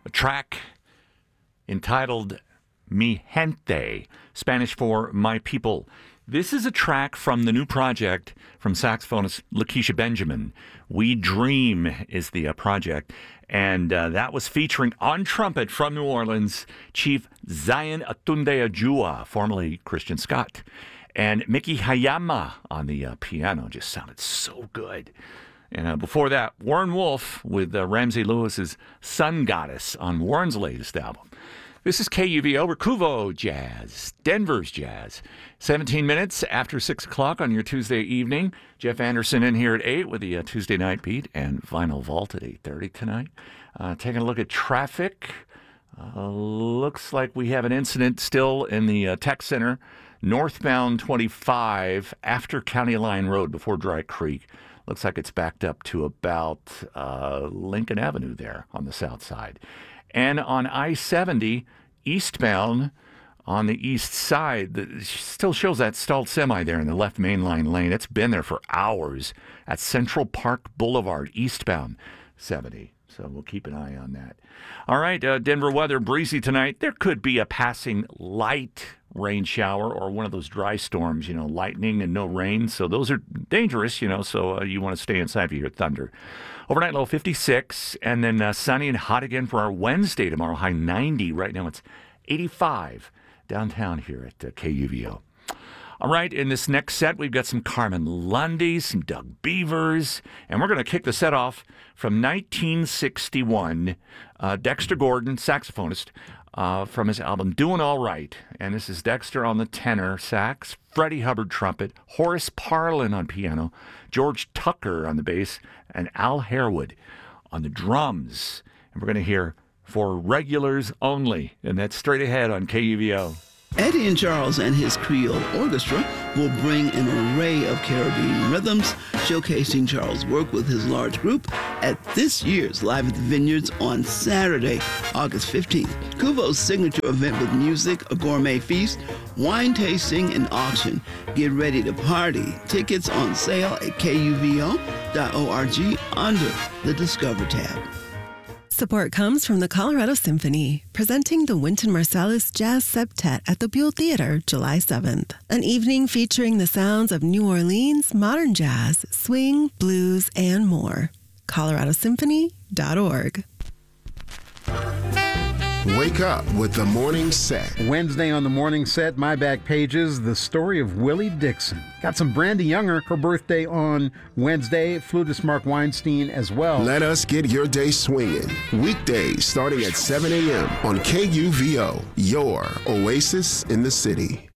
a track entitled Mi Gente, Spanish for My People. This is a track from the new project from saxophonist Lakeisha Benjamin. We Dream is the project, and that was featuring on trumpet from New Orleans, Chief Zion Atunde Ajua, formerly Christian Scott, and Mickey Hayama on the piano. Just sounded so good. And before that, Warren Wolf with Ramsey Lewis's Sun Goddess on Warren's latest album. This is KUVO, Recuvo Jazz, Denver's Jazz. 17 minutes after 6 o'clock on your Tuesday evening. Jeff Anderson in here at 8 with the Tuesday Night Beat and Vinyl Vault at 8:30 tonight. Taking a look at traffic. Looks like we have an incident still in the Tech Center, northbound 25 after County Line Road before Dry Creek. Looks like it's backed up to about Lincoln Avenue there on the south side. And on I-70, eastbound on the east side, still shows that stalled semi there in the left mainline lane. It's been there for hours at Central Park Boulevard, eastbound 70. So we'll keep an eye on that. All right, Denver weather, breezy tonight. There could be a passing light rain shower or one of those dry storms, lightning and no rain. So those are dangerous, so you want to stay inside if you hear thunder. Overnight low 56, and then sunny and hot again for our Wednesday tomorrow, high 90. Right now it's 85 downtown here at KUVO. All right, in this next set, we've got some Carmen Lundy, some Doug Beavers, and we're going to kick the set off from 1961. Dexter Gordon, saxophonist, from his album Doing All Right. And this is Dexter on the tenor sax, Freddie Hubbard trumpet, Horace Parlin on piano, George Tucker on the bass, and Al Harewood on the drums. And we're going to hear For Regulars Only, and that's straight ahead on KUVO. Eddie and Charles and his Creole Orchestra will bring an array of Caribbean rhythms, showcasing Charles' work with his large group at this year's Live at the Vineyards on Saturday, August 15th. Kuvo's signature event with music, a gourmet feast, wine tasting, and auction. Get ready to party. Tickets on sale at kuvo.org under the Discover tab. Support comes from the Colorado Symphony, presenting the Wynton Marsalis Jazz Septet at the Buell Theater, July 7th. An evening featuring the sounds of New Orleans, modern jazz, swing, blues, and more. coloradosymphony.org. Wake up with the morning set. Wednesday on the morning set, my back pages, the story of Willie Dixon. Got some Brandy Younger, her birthday on Wednesday, flutist Mark Weinstein as well. Let us get your day swinging. Weekdays starting at 7 a.m. on KUVO, your oasis in the city.